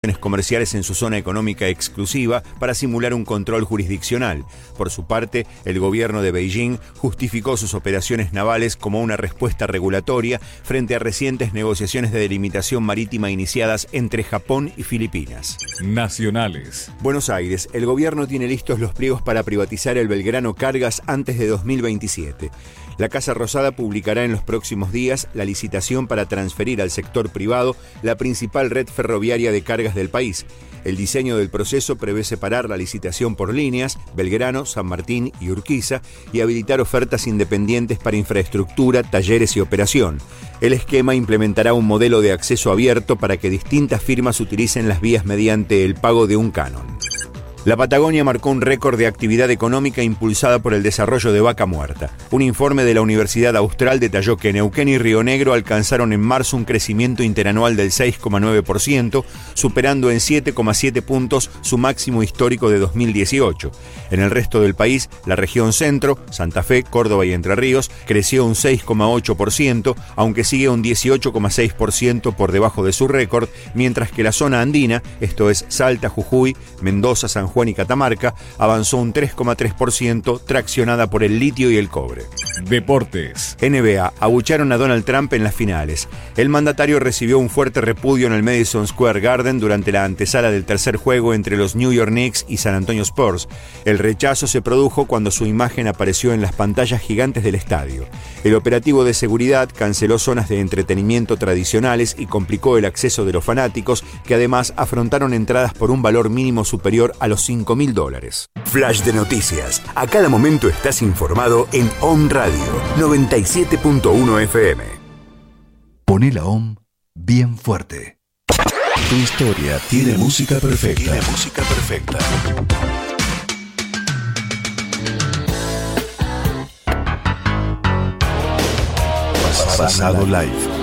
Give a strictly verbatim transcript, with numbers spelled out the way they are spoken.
comerciales en su zona económica exclusiva para simular un control jurisdiccional. Por su parte, el gobierno de Beijing justificó sus operaciones navales como una respuesta regulatoria frente a recientes negociaciones de delimitación marítima iniciadas entre Japón y Filipinas. Nacionales. Buenos Aires. El gobierno tiene listos los pliegos para privatizar el Belgrano Cargas antes de dos mil veintisiete. La Casa Rosada publicará en los próximos días la licitación para transferir al sector privado la principal red ferroviaria de cargas del país. El diseño del proceso prevé separar la licitación por líneas, Belgrano, San Martín y Urquiza, y habilitar ofertas independientes para infraestructura, talleres y operación. El esquema implementará un modelo de acceso abierto para que distintas firmas utilicen las vías mediante el pago de un canon. La Patagonia marcó un récord de actividad económica impulsada por el desarrollo de vaca muerta. Un informe de la Universidad Austral detalló que Neuquén y Río Negro alcanzaron en marzo un crecimiento interanual del seis coma nueve por ciento, superando en siete coma siete puntos su máximo histórico de dos mil dieciocho. En el resto del país, la región centro, Santa Fe, Córdoba y Entre Ríos, creció un seis coma ocho por ciento, aunque sigue un dieciocho coma seis por ciento por debajo de su récord, mientras que la zona andina, esto es Salta, Jujuy, Mendoza, San Juan y Catamarca, avanzó un tres coma tres por ciento, traccionada por el litio y el cobre. Deportes. N B A. Abucharon a Donald Trump en las finales. El mandatario recibió un fuerte repudio en el Madison Square Garden durante la antesala del tercer juego entre los New York Knicks y San Antonio Spurs. El rechazo se produjo cuando su imagen apareció en las pantallas gigantes del estadio. El operativo de seguridad canceló zonas de entretenimiento tradicionales y complicó el acceso de los fanáticos, que además afrontaron entradas por un valor mínimo superior a los cinco mil dólares. Flash de noticias. A cada momento estás informado en Om Radio noventa y siete punto uno F M. Poné la Om bien fuerte. Tu historia tiene música perfecta. Tiene música perfecta. Pasado Live.